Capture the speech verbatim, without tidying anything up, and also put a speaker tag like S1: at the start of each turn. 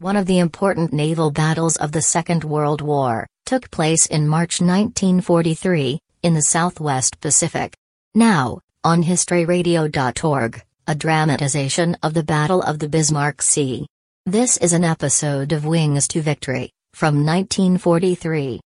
S1: One of the important naval battles of the Second World War took place in March nineteen forty-three, in the Southwest Pacific. Now, on history radio dot org, a dramatization of the Battle of the Bismarck Sea. This is an episode of Wings to Victory, from nineteen forty-three.